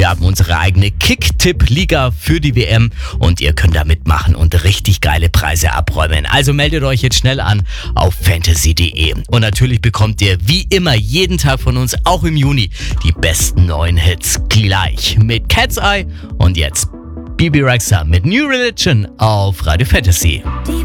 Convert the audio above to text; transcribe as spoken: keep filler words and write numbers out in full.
haben unsere eigene Kick-Tipp-Liga für die W M und ihr könnt da mitmachen und richtig geile Preise abräumen. Also meldet euch jetzt schnell an auf fantasy punkt de. Und natürlich bekommt ihr wie immer jeden Tag von uns, auch im Juni, die besten neuen Hits gleich mit Cat's Eye und jetzt Bibi Rexha mit New Religion auf Radio Fantasy.